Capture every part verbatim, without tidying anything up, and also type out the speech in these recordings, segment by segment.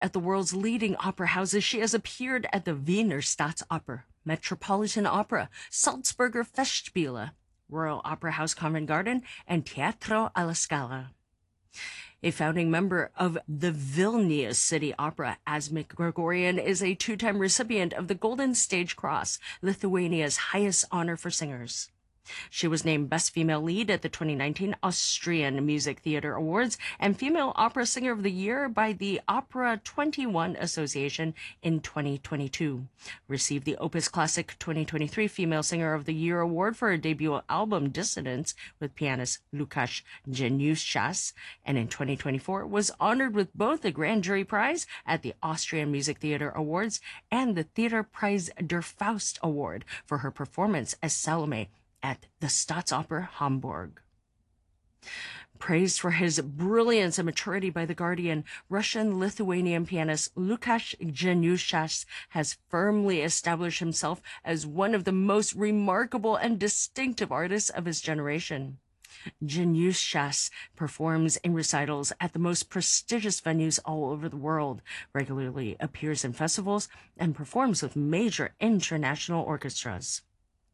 at the world's leading opera houses, she has appeared at the Wiener Staatsoper, Metropolitan Opera, Salzburger Festspiele, Royal Opera House Covent Garden, and Teatro alla Scala. A founding member of the Vilnius City Opera, Asmik Grigorian is a two-time recipient of the Golden Stage Cross, Lithuania's highest honor for singers. She was named Best Female Lead at the twenty nineteen Austrian Music Theatre Awards and Female Opera Singer of the Year by the Opera twenty-one Association in twenty twenty-two. Received the Opus Classic twenty twenty-three Female Singer of the Year Award for her debut album Dissidence with pianist Lukáš Januščas, and in twenty twenty-four was honored with both the Grand Jury Prize at the Austrian Music Theatre Awards and the Theater Preis der Faust Award for her performance as Salome at the Staatsoper Hamburg. Praised for his brilliance and maturity by The Guardian, Russian-Lithuanian pianist Lukáš Januščas has firmly established himself as one of the most remarkable and distinctive artists of his generation. Januščas performs in recitals at the most prestigious venues all over the world, regularly appears in festivals, and performs with major international orchestras.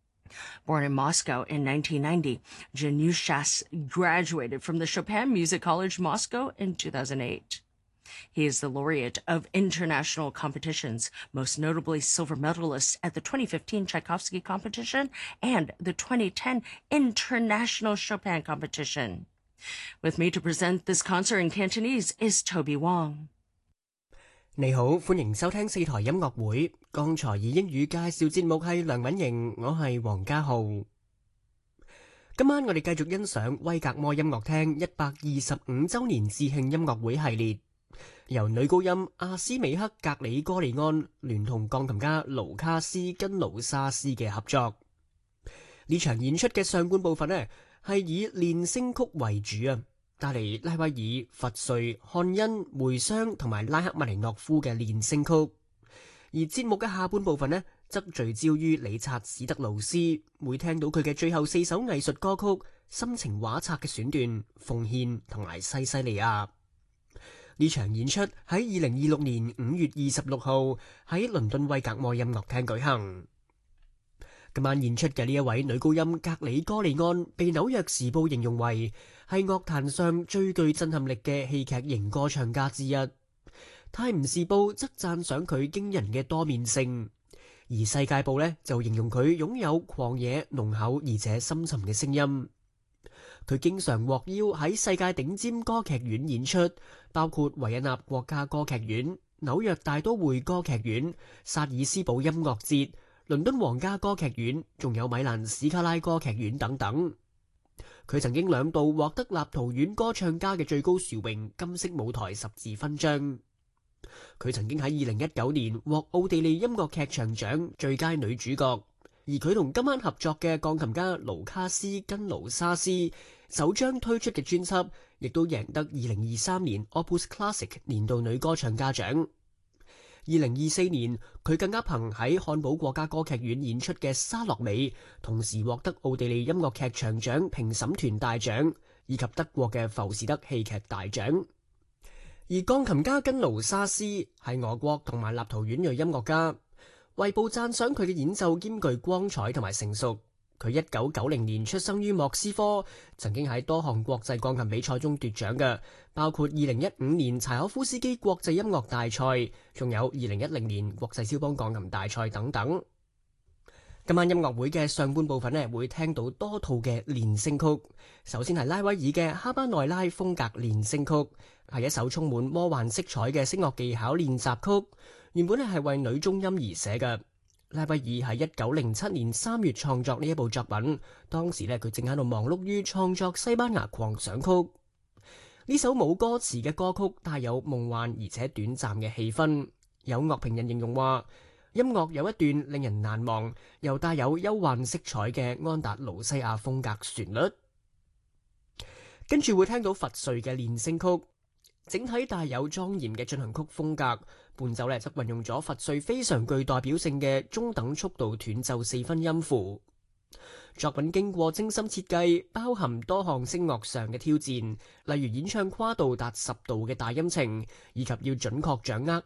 Born in Moscow in nineteen ninety, Januščas graduated from the Chopin Music College, Moscow in two thousand eight. He is the laureate of international competitions, most notably silver medalist at the twenty fifteen Tchaikovsky competition and the twenty ten International Chopin competition. With me to present this concert in Cantonese is Toby Wong. 你好，歡迎收聽四台音樂會。剛才以英語介紹節目係梁敏瑩，我係黃家浩。今晚我哋繼續欣賞威格摩音樂廳一百二十五週年致慶音樂會系列，由女高音阿斯美克格里哥利安聯同鋼琴家盧卡斯根盧沙斯嘅合作。呢場演出嘅上半部分呢，係以練聲曲為主啊。帶嚟拉威爾、佛瑞、漢恩、梅湘同埋拉克曼尼諾夫嘅練聲曲，而節目嘅下半部分呢，則聚焦於理察史特勞斯，會聽到佢嘅最後四首藝術歌曲、心情畫冊嘅選段、奉獻同埋西西利亞。呢場演出喺二零二六年五月二十六號喺倫敦威格摩音樂廳舉行。今晚演出嘅呢一位女高音格里哥利安，被紐約時報形容為係樂壇上最具震撼力嘅戲劇型歌唱家之一。泰晤士報則讚賞佢驚人嘅多面性，而世界報呢就形容佢擁有狂野、濃厚而且深沉嘅聲音。佢經常獲邀喺世界頂尖歌劇院演出，包括維也納國家歌劇院、紐約大都會歌劇院、薩爾斯堡音樂節、倫敦皇家歌劇院，仲有米蘭史卡拉歌劇院等等。佢曾經兩度獲得立陶宛歌唱家嘅最高殊榮金色舞台十字勳章。佢曾經喺二零一九年獲奧地利音樂劇場獎最佳女主角，而佢同今晚合作嘅鋼琴家盧卡斯根盧沙斯首張推出嘅專輯，亦都贏得二零二三年 Opus Classic 年度女歌唱家獎。二零二四年，佢更加憑喺漢堡國家歌劇院演出嘅莎樂美，同時獲得奧地利音樂劇場獎評審團大獎，以及德國嘅浮士德戲劇大獎。而鋼琴家根盧沙斯係俄國同埋立陶宛裔音樂家，衛報讚賞佢嘅演奏兼具光彩同埋成熟。佢一九九零年出生於莫斯科，曾經喺多項國際鋼琴比賽中奪獎嘅，包括二零一五年柴可夫斯基國際音樂大賽，仲有二零一零年國際肖邦鋼琴大賽等等。今晚音樂會嘅上半部分呢，會聽到多套嘅練聲曲。首先係拉威爾嘅哈巴內拉風格練聲曲，係一首充滿魔幻色彩嘅聲樂技巧練習曲，原本咧係為女中音而寫嘅。拉威爾喺一九零七年三月創作呢一部作品，當時咧佢正喺度忙碌於創作西班牙狂想曲。呢首冇歌詞嘅歌曲帶有夢幻而且短暫嘅氣氛，有樂評人形容話，音樂有一段令人難忘又帶有憂患色彩嘅安達盧西亞風格旋律。跟住會聽到佛瑞嘅練聲曲，整體帶有莊嚴嘅進行曲風格，伴奏咧則運用咗佛瑞非常具代表性嘅中等速度斷奏四分音符。 作品經過精心設計，包含多項聲樂上嘅挑戰，例如演唱跨度達十度嘅大音程，以及要準確掌握